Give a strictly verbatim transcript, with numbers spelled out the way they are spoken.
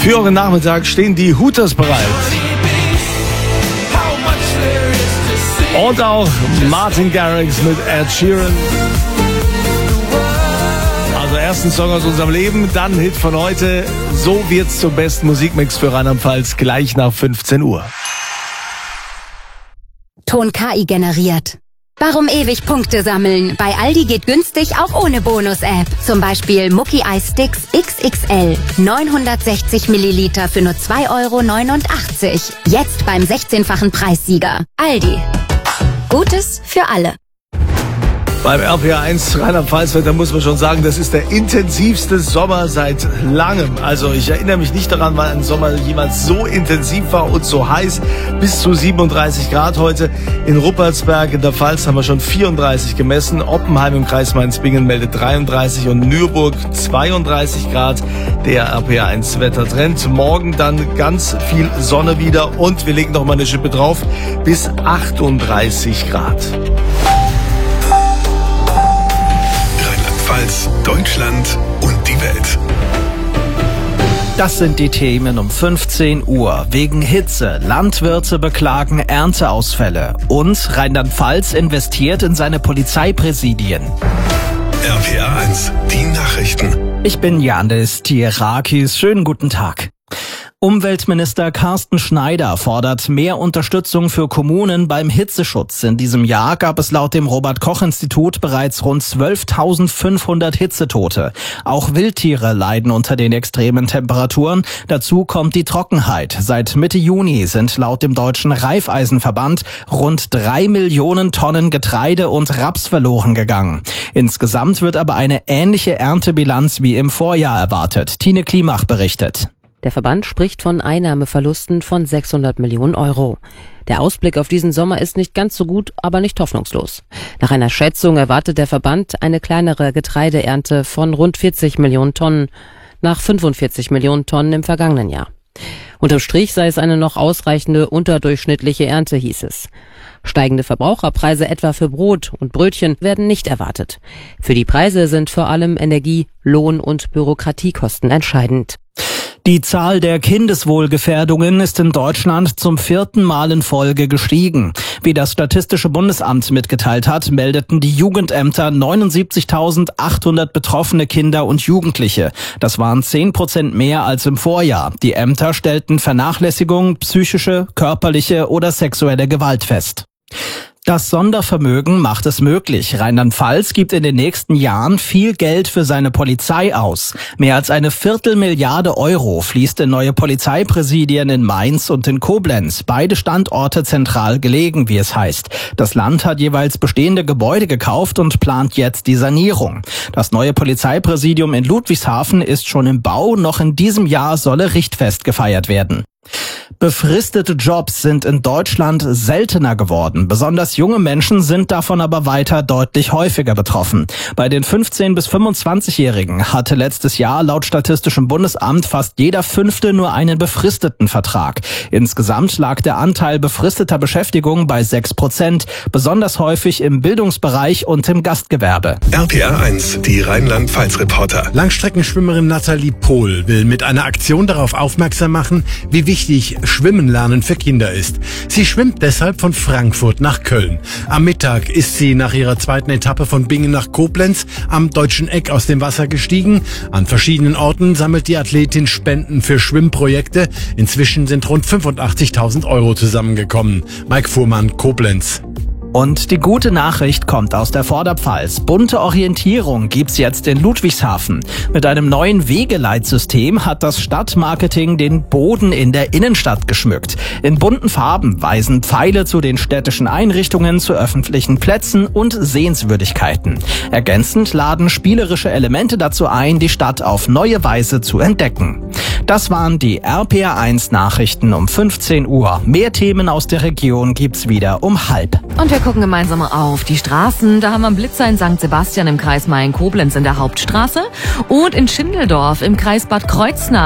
Für euren Nachmittag stehen die Hooters bereit. Und auch Martin Garrix mit Ed Sheeran. Also ersten Song aus unserem Leben, dann Hit von heute. So wird's zum besten Musikmix für Rheinland-Pfalz gleich nach fünfzehn Uhr. Ton K I generiert. Warum ewig Punkte sammeln? Bei Aldi geht günstig auch ohne Bonus-App. Zum Beispiel Mucki Eis Sticks X X L. neunhundertsechzig Milliliter für nur zwei Euro neunundachtzig. Jetzt beim sechzehnfachen Preissieger. Aldi. Gutes für alle. Beim R P R eins Rheinland-Pfalz-Wetter muss man schon sagen, das ist der intensivste Sommer seit langem. Also ich erinnere mich nicht daran, wann ein Sommer jemals so intensiv war und so heiß. Bis zu siebenunddreißig Grad heute. In Ruppertsberg in der Pfalz haben wir schon vierunddreißig gemessen. Oppenheim im Kreis Mainz-Bingen meldet dreiunddreißig und Nürburg zweiunddreißig Grad. Der R P R eins Wettertrend. Morgen dann ganz viel Sonne wieder und wir legen noch mal eine Schippe drauf. Bis achtunddreißig Grad. Deutschland und die Welt. Das sind die Themen um fünfzehn Uhr. Wegen Hitze. Landwirte beklagen Ernteausfälle. Und Rheinland-Pfalz investiert in seine Polizeipräsidien. R P R eins, die Nachrichten. Ich bin Janis Tierakis. Schönen guten Tag. Umweltminister Carsten Schneider fordert mehr Unterstützung für Kommunen beim Hitzeschutz. In diesem Jahr gab es laut dem Robert-Koch-Institut bereits rund zwölftausendfünfhundert Hitzetote. Auch Wildtiere leiden unter den extremen Temperaturen. Dazu kommt die Trockenheit. Seit Mitte Juni sind laut dem Deutschen Raiffeisenverband rund drei Millionen Tonnen Getreide und Raps verloren gegangen. Insgesamt wird aber eine ähnliche Erntebilanz wie im Vorjahr erwartet. Tine Klimach berichtet. Der Verband spricht von Einnahmeverlusten von sechshundert Millionen Euro. Der Ausblick auf diesen Sommer ist nicht ganz so gut, aber nicht hoffnungslos. Nach einer Schätzung erwartet der Verband eine kleinere Getreideernte von rund vierzig Millionen Tonnen, nach fünfundvierzig Millionen Tonnen im vergangenen Jahr. Unterm Strich sei es eine noch ausreichende unterdurchschnittliche Ernte, hieß es. Steigende Verbraucherpreise etwa für Brot und Brötchen werden nicht erwartet. Für die Preise sind vor allem Energie-, Lohn- und Bürokratiekosten entscheidend. Die Zahl der Kindeswohlgefährdungen ist in Deutschland zum vierten Mal in Folge gestiegen. Wie das Statistische Bundesamt mitgeteilt hat, meldeten die Jugendämter neunundsiebzigtausendachthundert betroffene Kinder und Jugendliche. Das waren zehn Prozent mehr als im Vorjahr. Die Ämter stellten Vernachlässigung, psychische, körperliche oder sexuelle Gewalt fest. Das Sondervermögen macht es möglich. Rheinland-Pfalz gibt in den nächsten Jahren viel Geld für seine Polizei aus. Mehr als eine Viertelmilliarde Euro fließt in neue Polizeipräsidien in Mainz und in Koblenz. Beide Standorte zentral gelegen, wie es heißt. Das Land hat jeweils bestehende Gebäude gekauft und plant jetzt die Sanierung. Das neue Polizeipräsidium in Ludwigshafen ist schon im Bau. Noch in diesem Jahr solle Richtfest gefeiert werden. Befristete Jobs sind in Deutschland seltener geworden. Besonders junge Menschen sind davon aber weiter deutlich häufiger betroffen. Bei den fünfzehn- bis fünfundzwanzigjährigen hatte letztes Jahr laut Statistischem Bundesamt fast jeder Fünfte nur einen befristeten Vertrag. Insgesamt lag der Anteil befristeter Beschäftigung bei sechs Prozent, besonders häufig im Bildungsbereich und im Gastgewerbe. R P R eins, die Rheinland-Pfalz-Reporter. Langstreckenschwimmerin Nathalie Pohl will mit einer Aktion darauf aufmerksam machen, wie wichtig Schwimmen lernen für Kinder ist. Sie schwimmt deshalb von Frankfurt nach Köln. Am Mittag ist sie nach ihrer zweiten Etappe von Bingen nach Koblenz am Deutschen Eck aus dem Wasser gestiegen. An verschiedenen Orten sammelt die Athletin Spenden für Schwimmprojekte. Inzwischen sind rund fünfundachtzigtausend Euro zusammengekommen. Mike Fuhrmann, Koblenz. Und die gute Nachricht kommt aus der Vorderpfalz. Bunte Orientierung gibt's jetzt in Ludwigshafen. Mit einem neuen Wegeleitsystem hat das Stadtmarketing den Boden in der Innenstadt geschmückt. In bunten Farben weisen Pfeile zu den städtischen Einrichtungen, zu öffentlichen Plätzen und Sehenswürdigkeiten. Ergänzend laden spielerische Elemente dazu ein, die Stadt auf neue Weise zu entdecken. Das waren die R P R eins Nachrichten um fünfzehn Uhr. Mehr Themen aus der Region gibt's wieder um halb. Und wir gucken gemeinsam auf die Straßen. Da haben wir einen Blitzer in Sankt Sebastian im Kreis Main-Koblenz in der Hauptstraße und in Schindeldorf im Kreis Bad Kreuznach.